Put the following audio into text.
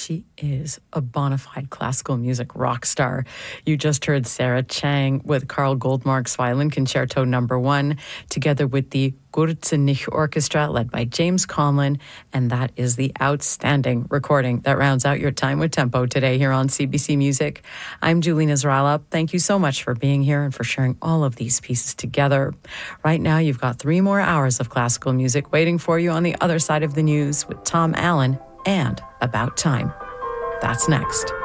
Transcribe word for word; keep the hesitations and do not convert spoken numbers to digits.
she is a bona fide classical music rock star. You just heard Sarah Chang with Carl Goldmark's Violin Concerto Number One, together with the Gurzenich Orchestra, led by James Conlon, and that is the outstanding recording that rounds out your time with Tempo today here on C B C Music. I'm Julie Nasrallah. Thank you so much for being here and for sharing all of these pieces together. Right now, you've got three more hours of classical music waiting for you on the other side of the news with Tom Allen and About Time. That's next.